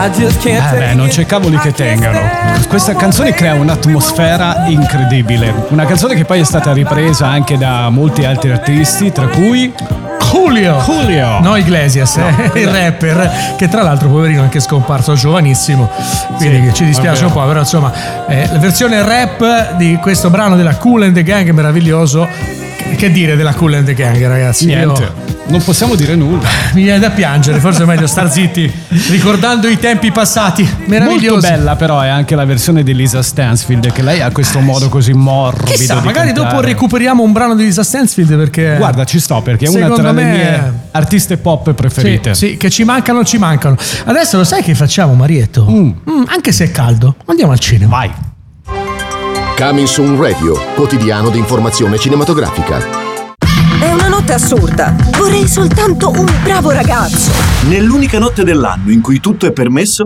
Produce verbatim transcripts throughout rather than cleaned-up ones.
Eh beh, non c'è cavoli che tengano. Questa canzone crea un'atmosfera incredibile. Una canzone che poi è stata ripresa anche da molti altri artisti, tra cui Julio, Julio. No, Iglesias, no, eh, il rapper, che tra l'altro poverino è anche scomparso giovanissimo, quindi sì, ci dispiace un po', però insomma eh, la versione rap di questo brano della Kool and the Gang è meraviglioso. Che, che dire della Kool and the Gang, ragazzi? Niente. Io... non possiamo dire nulla. Mi viene da piangere, forse è meglio star zitti ricordando i tempi passati. Meraviglioso. Molto bella però è anche la versione di Lisa Stansfield, che lei ha questo modo così morbido. Chissà, di magari cantare. dopo recuperiamo un brano di Lisa Stansfield, perché guarda, ci sto, perché è una tra me... le mie artiste pop preferite. Sì, sì, che ci mancano, ci mancano. Adesso lo sai che facciamo, Marietto? Mm. Mm, anche se è caldo, andiamo al cinema. Vai. Coming Soon Radio, quotidiano di informazione cinematografica. È una notte assurda. Vorrei soltanto un bravo ragazzo. Nell'unica notte dell'anno in cui tutto è permesso.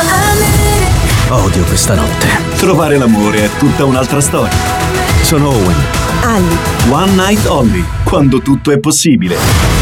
Odio questa notte. Trovare l'amore è tutta un'altra storia. Sono Owen. Ali. One Night Only, quando tutto è possibile.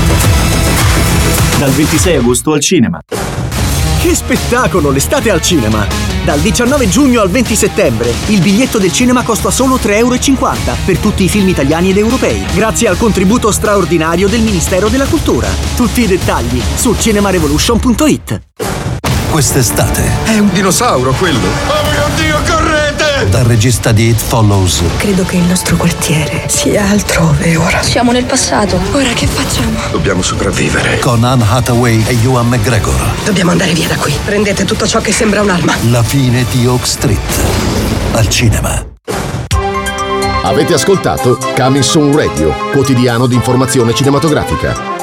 Dal ventisei agosto al cinema. Che spettacolo, l'estate al cinema! Dal diciannove giugno al venti settembre il biglietto del cinema costa solo tre euro e cinquanta per tutti i film italiani ed europei, grazie al contributo straordinario del Ministero della Cultura. Tutti i dettagli su cinemarevolution punto it. Quest'estate è un dinosauro quello. Oh mio Dio, correte! Dal regista di It Follows. Credo che il nostro quartiere sia altrove ora. Siamo nel passato. Ora che facciamo? Dobbiamo sopravvivere. Con Anne Hathaway e Ewan McGregor. Dobbiamo andare via da qui. Prendete tutto ciò che sembra un'arma. La fine di Oak Street. Al cinema. Avete ascoltato Coming Soon Radio, quotidiano di informazione cinematografica.